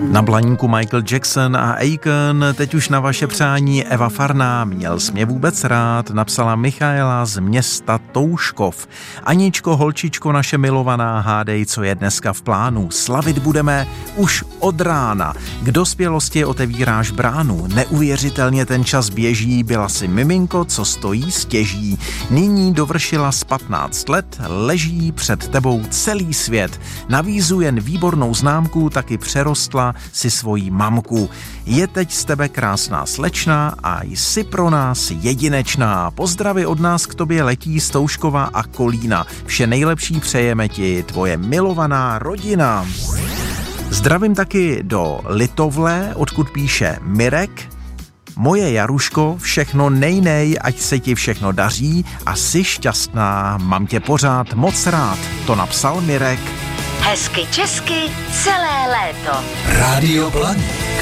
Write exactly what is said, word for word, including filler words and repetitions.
Na Blaníku Michael Jackson a Akon, teď už na vaše přání Eva Farná. Měl jsi mě vůbec rád, napsala Michaela z města Touškov. Aničko, holčičko naše milovaná, hádej, co je dneska v plánu. Slavit budeme už od rána. K dospělosti otevíráš bránu. Neuvěřitelně ten čas běží, byla si miminko, co stojí stěží. Nyní dovršila z patnáct let, leží před tebou celý svět. Na vízu jen výbornou známku, taky přerostla si svojí mamku. Je teď z tebe krásná slečna a jsi pro nás jedinečná. Pozdravy od nás k tobě letí z Touškova a Kolína. Vše nejlepší přejeme ti, tvoje milovaná rodina. Zdravím taky do Litovle, odkud píše Mirek. Moje Jaruško, všechno nejnej, ať se ti všechno daří a jsi šťastná, mám tě pořád moc rád, to napsal Mirek. Hezky česky celé léto. Rádio Blaník.